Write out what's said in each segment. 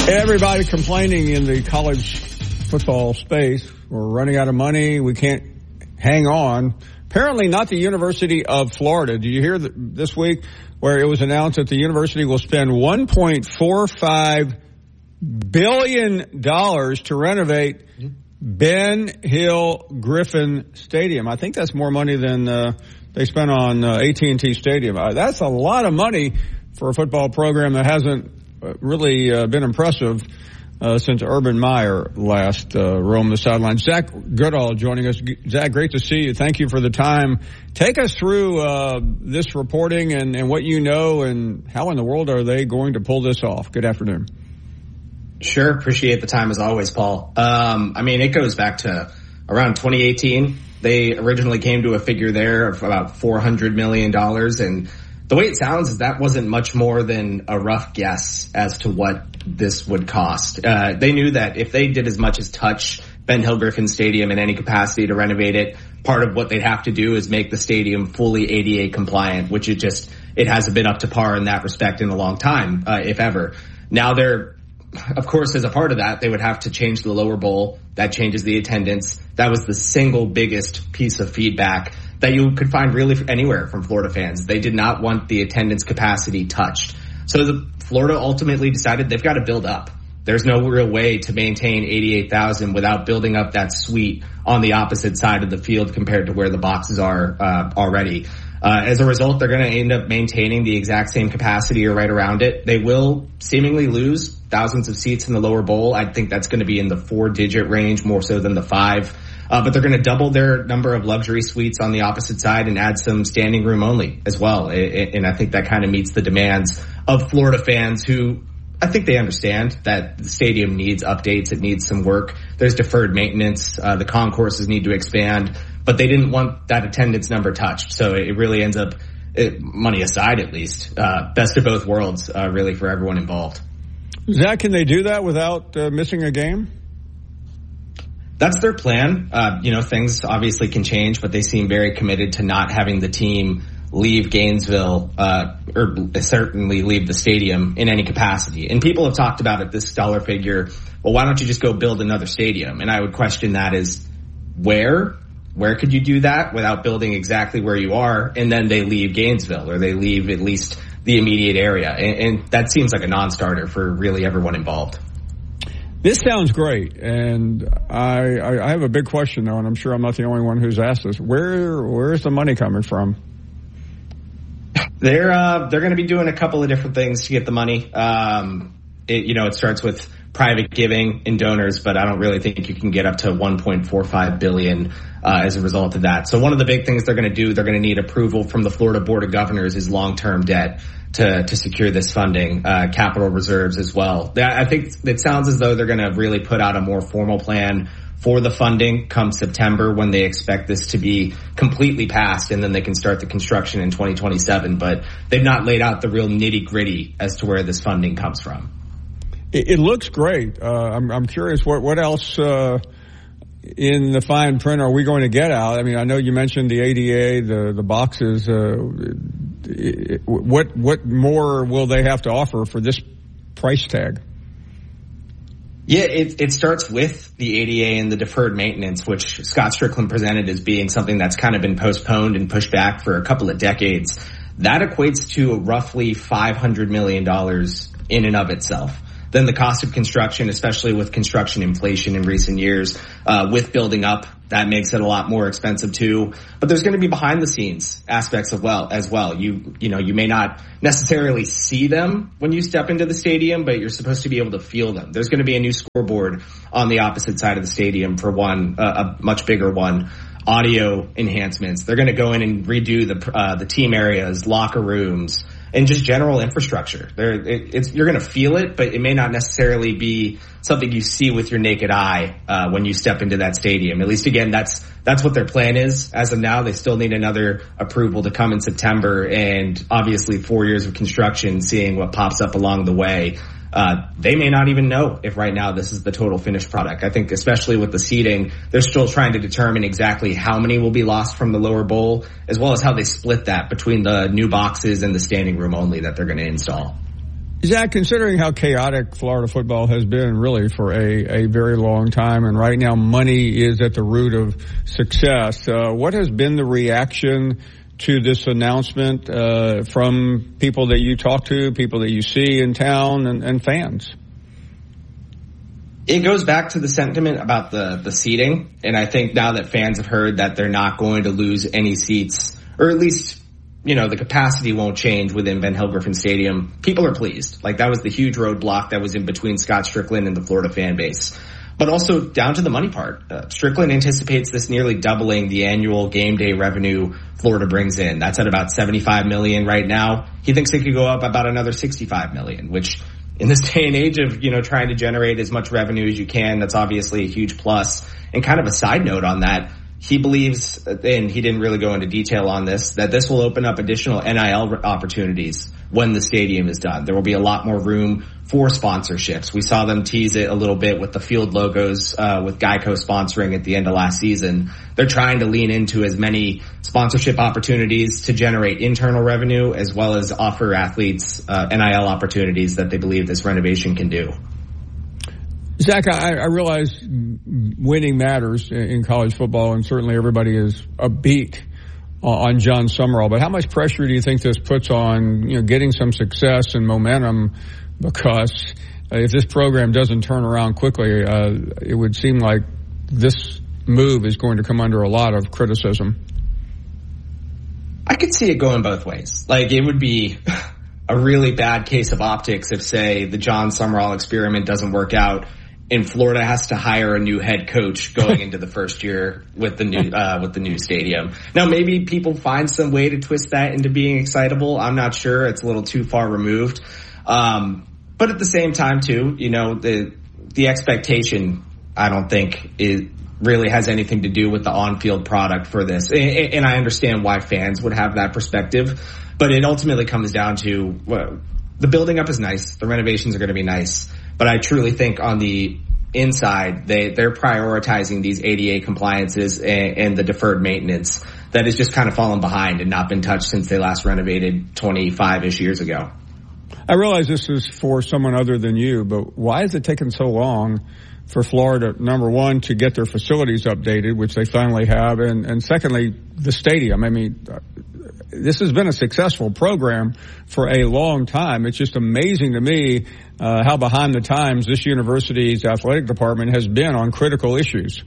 Everybody complaining in the college football space. We're running out of money. We can't hang on. Apparently not the University of Florida. Did you hear this week where it was announced that the university will spend $1.45 billion to renovate Ben Hill Griffin Stadium? I think that's more money than they spent on AT&T Stadium. That's a lot of money for a football program that hasn't really been impressive since Urban Meyer last roamed the sidelines. Zach Goodall joining us. Zach, great to see you. Thank you for the time. Take us through this reporting and what you know, and how in the world are they going to pull this off? Good afternoon. Sure. Appreciate the time as always, Paul. It goes back to around 2018. They originally came to a figure there of about $400 million, and the way it sounds is that wasn't much more than a rough guess as to what this would cost. They knew that if they did as much as touch Ben Hill Griffin Stadium in any capacity to renovate it, part of what they'd have to do is make the stadium fully ADA compliant, which it hasn't been up to par in that respect in a long time, if ever. Now of course, as a part of that, they would have to change the lower bowl. That changes the attendance. That was the single biggest piece of feedback that you could find really anywhere from Florida fans. They did not want the attendance capacity touched. So Florida ultimately decided they've got to build up. There's no real way to maintain 88,000 without building up that suite on the opposite side of the field compared to where the boxes are already. As a result, they're going to end up maintaining the exact same capacity or right around it. They will seemingly lose thousands of seats in the lower bowl. I think that's going to be in the 4-digit range more so than the 5. But they're going to double their number of luxury suites on the opposite side and add some standing room only as well. And I think that kind of meets the demands of Florida fans who I think they understand that the stadium needs updates. It needs some work. There's deferred maintenance. The concourses need to expand, but they didn't want that attendance number touched. So it really ends up, money aside at least, best of both worlds, really for everyone involved. Zach, can they do that without missing a game? That's their plan. Things obviously can change, but they seem very committed to not having the team leave Gainesville, or certainly leave the stadium in any capacity. And people have talked about it, this dollar figure. Well, why don't you just go build another stadium? And I would question that as where could you do that without building exactly where you are? And then they leave Gainesville, or they leave at least the immediate area. And that seems like a non-starter for really everyone involved. This sounds great, and I have a big question, though, and I'm sure I'm not the only one who's asked this. Where's the money coming from? They're going to be doing a couple of different things to get the money. It starts with private giving and donors, but I don't really think you can get up to $1.45 billion as a result of that. So one of the big things they're going to do, they're going to need approval from the Florida Board of Governors is long-term debt to secure this funding, capital reserves as well. I think it sounds as though they're going to really put out a more formal plan for the funding come September, when they expect this to be completely passed, and then they can start the construction in 2027. But they've not laid out the real nitty-gritty as to where this funding comes from. It looks great. I'm curious what else in the fine print are we going to get out? I mean, I know you mentioned the ADA, the boxes. What more will they have to offer for this price tag? Yeah, it starts with the ADA and the deferred maintenance, which Scott Strickland presented as being something that's kind of been postponed and pushed back for a couple of decades. That equates to roughly $500 million in and of itself. Then the cost of construction, especially with construction inflation in recent years, with building up, that makes it a lot more expensive too. But there's going to be behind the scenes aspects as well. You may not necessarily see them when you step into the stadium, but you're supposed to be able to feel them. There's going to be a new scoreboard on the opposite side of the stadium for one, a much bigger one. Audio enhancements. They're going to go in and redo the team areas, locker rooms, and just general infrastructure. You're going to feel it, but it may not necessarily be something you see with your naked eye when you step into that stadium. At least, again, that's what their plan is. As of now, they still need another approval to come in September, and obviously 4 years of construction, seeing what pops up along the way. They may not even know if right now this is the total finished product. I think especially with the seating, they're still trying to determine exactly how many will be lost from the lower bowl, as well as how they split that between the new boxes and the standing room only that they're going to install. Zach, considering how chaotic Florida football has been really for a very long time, and right now money is at the root of success, what has been the reaction to this announcement from people that you talk to, people that you see in town, and fans? It goes back to the sentiment about the seating, and I think now that fans have heard that they're not going to lose any seats, or at least, the capacity won't change within Ben Hill Griffin Stadium, people are pleased. Like, that was the huge roadblock that was in between Scott Strickland and the Florida fan base. But also down to the money part. Strickland anticipates this nearly doubling the annual game day revenue Florida brings in. That's at about $75 million right now. He thinks it could go up about another $65 million, which in this day and age of, trying to generate as much revenue as you can, that's obviously a huge plus. And kind of a side note on that, he believes, and he didn't really go into detail on this, that this will open up additional NIL opportunities when the stadium is done. There will be a lot more room for sponsorships. We saw them tease it a little bit with the field logos, with Geico sponsoring at the end of last season. They're trying to lean into as many sponsorship opportunities to generate internal revenue, as well as offer athletes NIL opportunities that they believe this renovation can do. Zach, I realize winning matters in college football, and certainly everybody is upbeat on Jon Sumrall. But how much pressure do you think this puts on, getting some success and momentum? Because if this program doesn't turn around quickly, it would seem like this move is going to come under a lot of criticism. I could see it going both ways. Like, it would be a really bad case of optics if, say, the Jon Sumrall experiment doesn't work out and Florida has to hire a new head coach going into the first year with the new stadium. Now, maybe people find some way to twist that into being excitable. I'm not sure. It's a little too far removed. But at the same time, too, the expectation, I don't think it really has anything to do with the on-field product for this. And I understand why fans would have that perspective, but it ultimately comes down to, well, the building up is nice. The renovations are going to be nice. But I truly think on the inside, they're prioritizing these ADA compliances and the deferred maintenance that has just kind of fallen behind and not been touched since they last renovated 25-ish years ago. I realize this is for someone other than you, but why has it taken so long for Florida, number one, to get their facilities updated, which they finally have, and secondly, the stadium? I mean, this has been a successful program for a long time. It's just amazing to me how behind the times this university's athletic department has been on critical issues.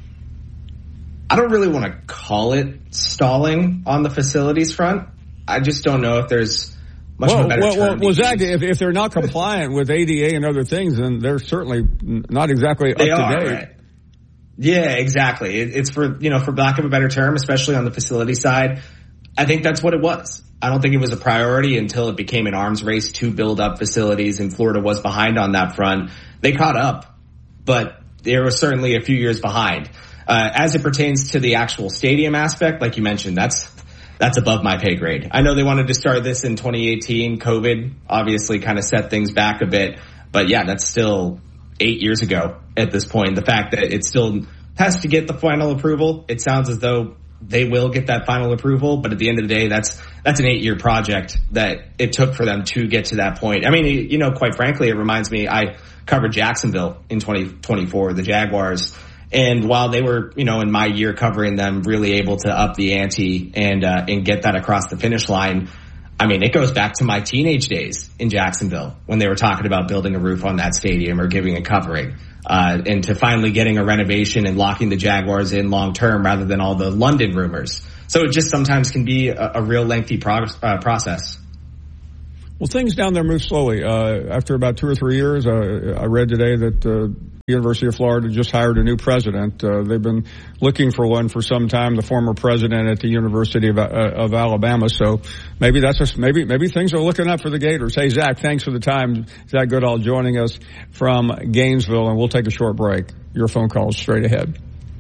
I don't really want to call it stalling on the facilities front. I just don't know if there's much of a better term. Well, Zach, if they're not compliant with ADA and other things, then they're certainly not exactly up to date. Right? Yeah, exactly. It's for lack of a better term, especially on the facility side. I think that's what it was. I don't think it was a priority until it became an arms race to build up facilities, and Florida was behind on that front. They caught up, but they were certainly a few years behind. As it pertains to the actual stadium aspect, like you mentioned, that's above my pay grade. I know they wanted to start this in 2018. COVID obviously kind of set things back a bit, but yeah, that's still 8 years ago at this point. The fact that it still has to get the final approval, it sounds as though they will get that final approval, but at the end of the day, that's an 8-year project that it took for them to get to that point. I mean, quite frankly, it reminds me, I covered Jacksonville in 2024, the Jaguars, and while they were, in my year covering them, really able to up the ante and get that across the finish line, I mean, it goes back to my teenage days in Jacksonville when they were talking about building a roof on that stadium or giving it covering. And to finally getting a renovation and locking the Jaguars in long term rather than all the London rumors. So it just sometimes can be a real lengthy process. Well, things down there move slowly. After about 2 or 3 years, I read today that the University of Florida just hired a new president. They've been looking for one for some time, the former president at the University of Alabama. So maybe maybe things are looking up for the Gators. Hey, Zach, thanks for the time. Zach Goodall joining us from Gainesville, and we'll take a short break. Your phone calls straight ahead.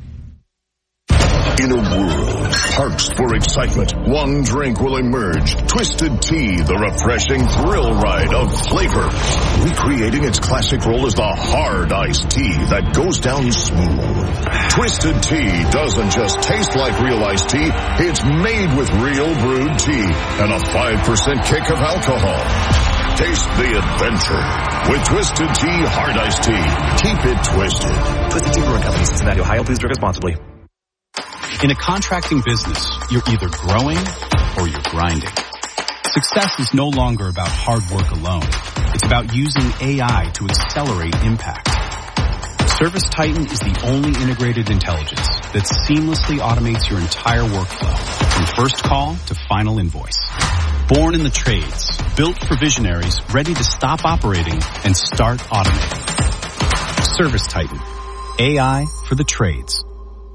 In a world parched for excitement, one drink will emerge. Twisted Tea, the refreshing thrill ride of flavor. Recreating its classic role as the hard iced tea that goes down smooth. Twisted Tea doesn't just taste like real iced tea, it's made with real brewed tea and a 5% kick of alcohol. Taste the adventure with Twisted Tea Hard Iced Tea. Keep it twisted. Twisted Tea Brewing Company, Cincinnati, Ohio. Please drink responsibly. In a contracting business, you're either growing or you're grinding. Success is no longer about hard work alone. It's about using AI to accelerate impact. ServiceTitan is the only integrated intelligence that seamlessly automates your entire workflow from first call to final invoice. Born in the trades, built for visionaries ready to stop operating and start automating. ServiceTitan. AI for the trades.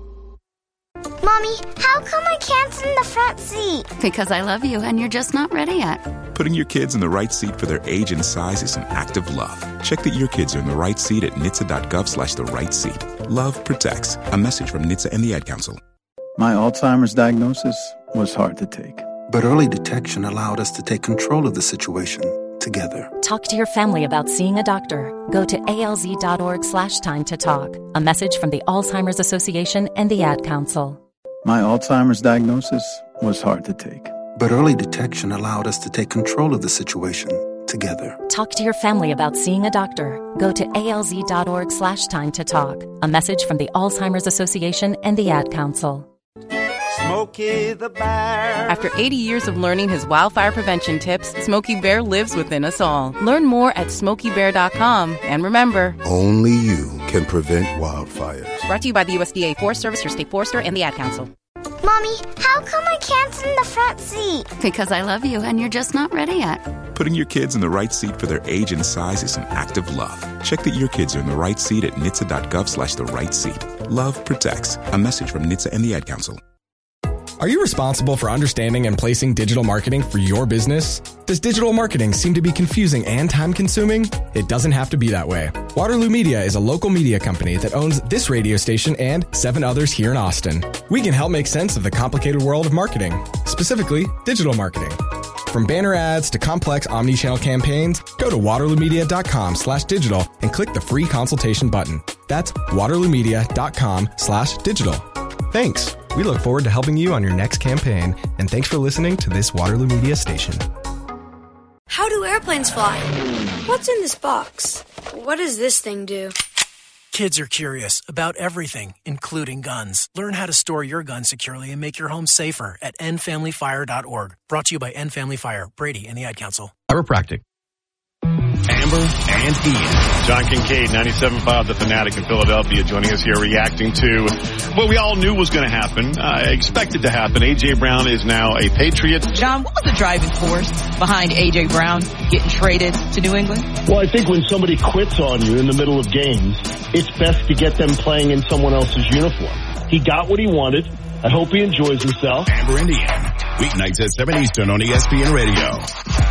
Mommy, how come I can't sit in the front seat? Because I love you and you're just not ready yet. Putting your kids in the right seat for their age and size is an act of love. Check that your kids are in the right seat at NHTSA.gov/the right seat. Love protects. A message from NHTSA and the Ad Council. My Alzheimer's diagnosis was hard to take. But early detection allowed us to take control of the situation together. Talk to your family about seeing a doctor. Go to alz.org/time to talk. A message from the Alzheimer's Association and the Ad Council. My Alzheimer's diagnosis was hard to take. But early detection allowed us to take control of the situation together. Talk to your family about seeing a doctor. Go to alz.org/time to talk. A message from the Alzheimer's Association and the Ad Council. Smokey the Bear. After 80 years of learning his wildfire prevention tips, Smokey Bear lives within us all. Learn more at SmokeyBear.com. And remember, only you can prevent wildfires. Brought to you by the USDA Forest Service, your state forester, and the Ad Council. Mommy, how come I can't sit in the front seat? Because I love you and you're just not ready yet. Putting your kids in the right seat for their age and size is an act of love. Check that your kids are in the right seat at NHTSA.gov/the right seat. Love protects. A message from NHTSA and the Ad Council. Are you responsible for understanding and placing digital marketing for your business? Does digital marketing seem to be confusing and time-consuming? It doesn't have to be that way. Waterloo Media is a local media company that owns this radio station and 7 others here in Austin. We can help make sense of the complicated world of marketing, specifically digital marketing. From banner ads to complex omni-channel campaigns, go to waterloomedia.com/digital and click the free consultation button. That's waterloomedia.com/digital. Thanks. We look forward to helping you on your next campaign, and thanks for listening to this Waterloo Media station. How do airplanes fly? What's in this box? What does this thing do? Kids are curious about everything, including guns. Learn how to store your gun securely and make your home safer at endfamilyfire.org. Brought to you by End Family Fire, Brady, and the Ad Council. Chiropractic. Amber and Ian. John Kincaid, 97.5 The Fanatic in Philadelphia, joining us here reacting to what we all knew was going to happen, expected to happen. A.J. Brown is now a Patriot. John, what was the driving force behind A.J. Brown getting traded to New England? Well, I think when somebody quits on you in the middle of games, it's best to get them playing in someone else's uniform. He got what he wanted. I hope he enjoys himself. Amber and Ian, weeknights at 7 Eastern on ESPN Radio.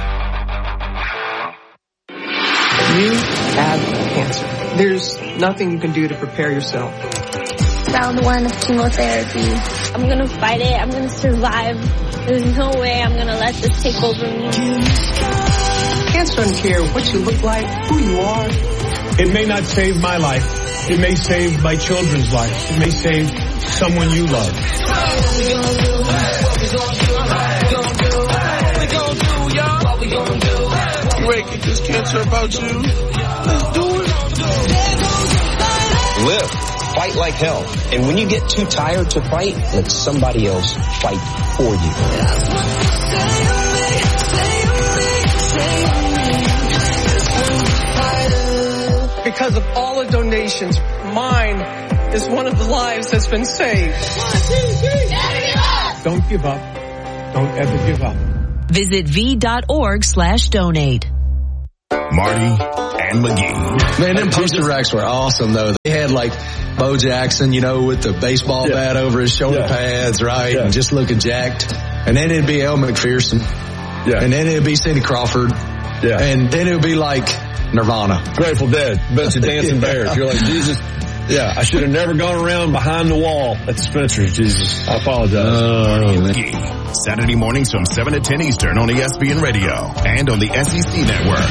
You have cancer. There's nothing you can do to prepare yourself. Round 1 of chemotherapy. I'm going to fight it. I'm going to survive. There's no way I'm going to let this take over me. Cancer doesn't care what you look like, who you are. It may not save my life. It may save my children's lives. It may save someone you love. You ain't get this cancer about you. Let's do it. Live. Fight like hell. And when you get too tired to fight, let somebody else fight for you. Because of all the donations, mine is one of the lives that's been saved. 1, 2, 3. Don't give up. Don't ever give up. Visit v.org/donate. Marty and McGee. Man, them poster racks were awesome, though. They had, like, Bo Jackson, you know, with the baseball bat over his shoulder pads, right? And just looking jacked. And then it'd be Elle Macpherson. Yeah. And then it'd be Cindy Crawford. Yeah. And then it would be, like, Nirvana. Grateful Dead. Bunch of dancing bears. You're like, Jesus. Yeah, I should have never gone around behind the wall at Spencer's, Jesus. I apologize. Saturday mornings from 7 to 10 Eastern on ESPN Radio and on the SEC Network.